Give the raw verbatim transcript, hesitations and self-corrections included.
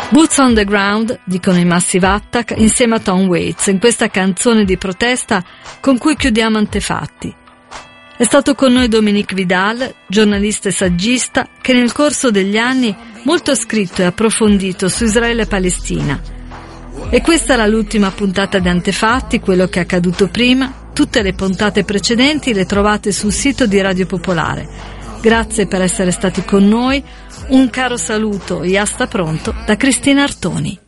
Boots on the Ground, dicono i Massive Attack, insieme a Tom Waits, in questa canzone di protesta con cui chiudiamo Antefatti. È stato con noi Dominique Vidal, giornalista e saggista, che nel corso degli anni molto ha scritto e approfondito su Israele e Palestina. E questa era l'ultima puntata di Antefatti, quello che è accaduto prima. Tutte le puntate precedenti le trovate sul sito di Radio Popolare. Grazie per essere stati con noi. Un caro saluto e hasta pronto da Cristina Artoni.